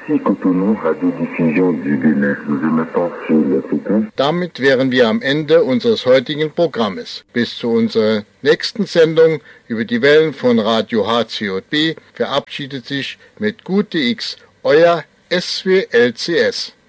Ici Cotonou, Radiodiffusion du Bénin. Nous émettons sur les fréquences. Damit wären wir am Ende unseres heutigen Programmes. Bis zu unserer nächsten Sendung über die Wellen von Radio HCJB verabschiedet sich mit Gute X, euer SWLCS.